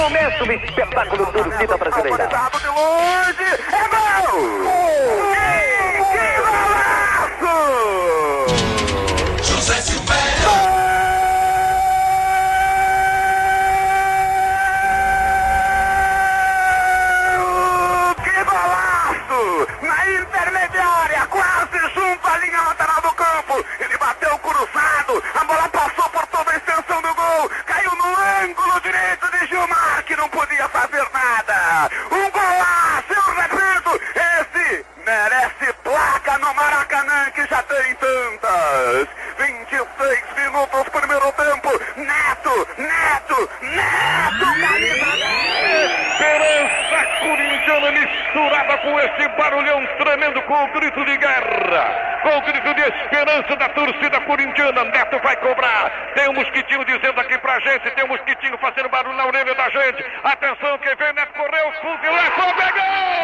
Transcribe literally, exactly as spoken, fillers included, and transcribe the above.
Começa o espetáculo do torcida brasileira. De longe, é gol! Que golaço! José Silvério! Que golaço! Na intermediária, quase junto à linha lateral do campo. Ele bateu cruzado, a bola passou por toda a extensão do gol, caiu no ângulo direito de Gilmar, que não podia fazer nada. Um golaço, eu repito, esse merece placa no Maracanã, que já tem tantas. vinte e seis minutos, primeiro tempo. Neto, Neto, Neto, camisa dez. Esperança corintiana misturada com esse barulhão tremendo, com o grito de guerra, com o grito de esperança da torcida corintiana. Neto vai cobrar. Tem um mosquitinho dizendo aqui pra gente, tem um mosquitinho fazendo barulho na orelha da gente. Atenção, quem vem, Neto correu, fuzilou, é gol!